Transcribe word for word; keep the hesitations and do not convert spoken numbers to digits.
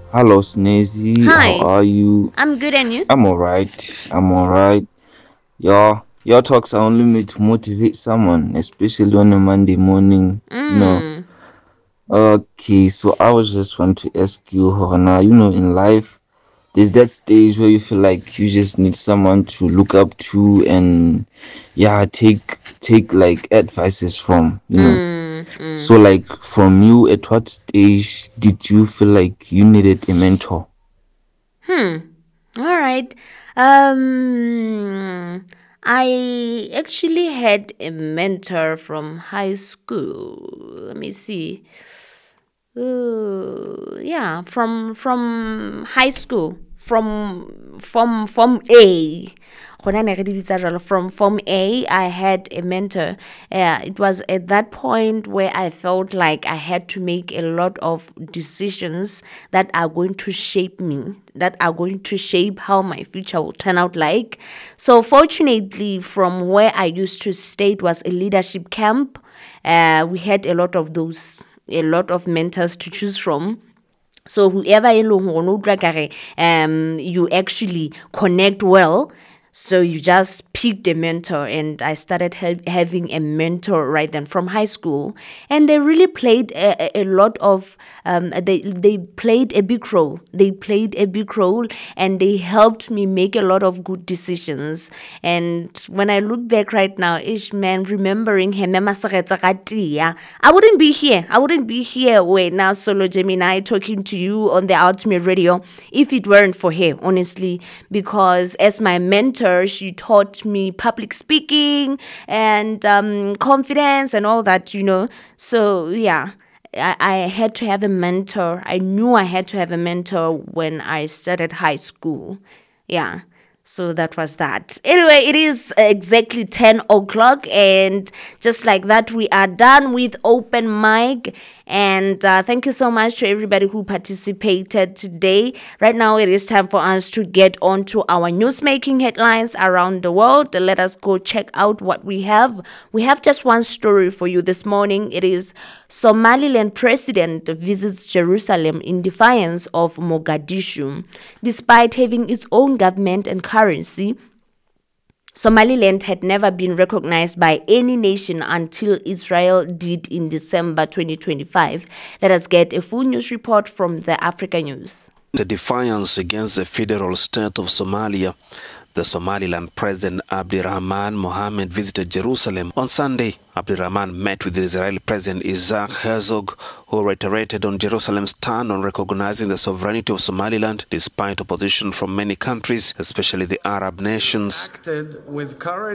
Hello, Snazy. How Hi, are you? I'm good and you? I'm alright. I'm alright. Your your talks are only made to motivate someone, especially on a Monday morning. You know. Mm, Okay, so I was just want to ask you, Horana. You know, in life, there's that stage where you feel like you just need someone to look up to and yeah, take take like advices from. You know. mm, mm. So, like from you, at what stage did you feel like you needed a mentor? Hmm. All right. Um, I actually had a mentor from high school. Let me see. Uh, yeah, from from high school, from from from A. Gona ne re di bitsa jwalo, From Form A, I had a mentor. Uh, it was at that point where I felt like I had to make a lot of decisions that are going to shape me, that are going to shape how my future will turn out like. So, fortunately, from where I used to stay, it was a leadership camp. Uh, we had a lot of those, a lot of mentors to choose from. So whoever e leng hore o no utlwa kare um you actually connect well, so you just picked a mentor, and I started ha- having a mentor right then from high school, and they really played a, a a lot of um they they played a big role. They played a big role, and they helped me make a lot of good decisions. And when I look back right now, ish man, remembering Heme Maseretse ka tia, I wouldn't be here. I wouldn't be here where now Solo Gemini talking to you on the Ultimate Radio if it weren't for her, honestly. Because as my mentor, she taught me public speaking and um, confidence and all that, you know. So, yeah. I, I had to have a mentor. I knew I had to have a mentor when I started high school. Yeah. So that was that. Anyway, it is exactly ten o'clock, and just like that, we are done with open mic. And uh, thank you so much to everybody who participated today. Right now, it is time for us to get on to our newsmaking headlines around the world. Let us go check out what we have. We have just one story for you this morning. It is Somaliland president visits Jerusalem in defiance of Mogadishu. Despite having its own government and currency, Somaliland had never been recognized by any nation until Israel did in December twenty twenty-five. Let us get a full news report from the Africa News. The defiance against the federal state of Somalia, the Somaliland President Abdirahman Mohamed visited Jerusalem on Sunday. Abdirahman met with the Israeli President Isaac Herzog, who reiterated on Jerusalem's stand on recognizing the sovereignty of Somaliland despite opposition from many countries, especially the Arab nations. Acted with courage